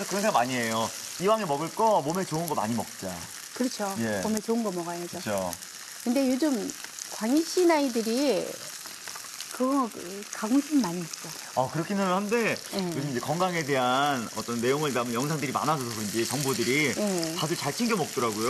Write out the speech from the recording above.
그런 생각 많이 해요. 이왕에 먹을 거 몸에 좋은 거 많이 먹자. 그렇죠. 예. 몸에 좋은 거 먹어야죠. 그렇죠. 근데 요즘 광희 씨 나이들이 그거 가공식 많이 먹죠. 그렇기는 한데 요즘 이제 건강에 대한 어떤 내용을 담은 영상들이 많아져서 그런지 정보들이 네. 다들 잘 챙겨 먹더라고요.